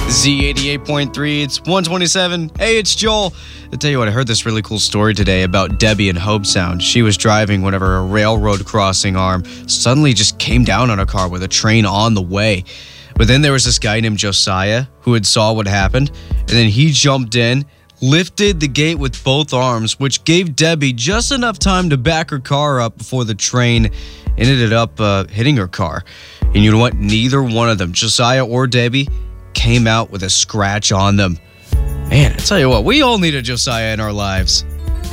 Z88.3, it's 127. Hey, it's Joel. I'll tell you what, I heard this really cool story today about Debbie in Hobe Sound. She was driving whenever a railroad crossing arm suddenly just came down on her car with a train on the way. But then there was this guy named Josiah who had saw what happened, and then he jumped in, lifted the gate with both arms, which gave Debbie just enough time to back her car up before the train ended up hitting her car. And you know what? Neither one of them, Josiah or Debbie, came out with a scratch on them. Man, I tell you what, we all need a Josiah in our lives.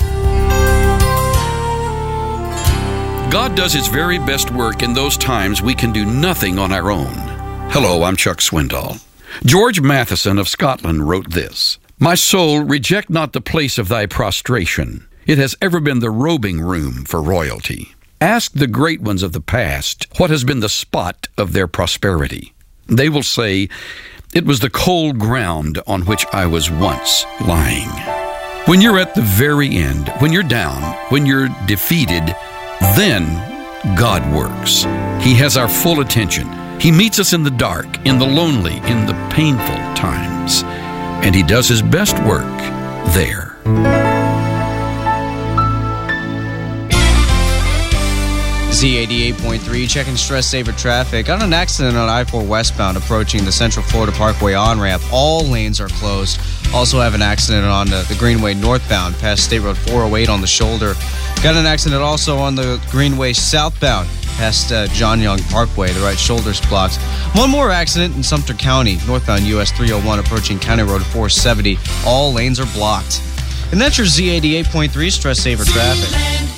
God does his very best work in those times we can do nothing on our own. Hello, I'm Chuck Swindoll. George Matheson of Scotland wrote this: "My soul, reject not the place of thy prostration. It has ever been the robing room for royalty. Ask the great ones of the past what has been the spot of their prosperity. They will say, it was the cold ground on which I was once lying." When you're at the very end, when you're down, when you're defeated, then God works. He has our full attention. He meets us in the dark, in the lonely, in the painful times. And he does his best work there. Z88.3, checking stress saver traffic. On an accident on I-4 westbound approaching the Central Florida Parkway on-ramp. All lanes are closed. Also have an accident on the Greenway northbound past State Road 408 on the shoulder. Got an accident also on the Greenway southbound past John Young Parkway. The right shoulder's blocked. One more accident in Sumter County, northbound US 301 approaching County Road 470. All lanes are blocked. And that's your Z88.3 stress saver traffic.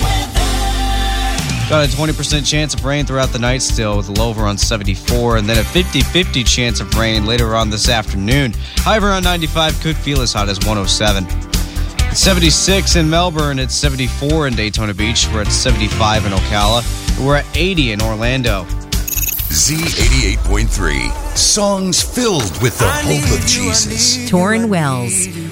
Got a 20% chance of rain throughout the night still with a low over on 74, and then a 50-50 chance of rain later on this afternoon. High around 95, could feel as hot as 107. It's 76 in Melbourne, it's 74 in Daytona Beach, we're at 75 in Ocala, we're at 80 in Orlando. Z88.3, songs filled with the hope of Jesus. Torrin Wells.